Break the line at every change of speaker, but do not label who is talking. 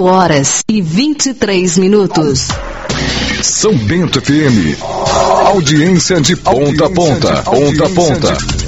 8h23.
São Bento FM. Audiência de ponta a ponta. Ponta a ponta.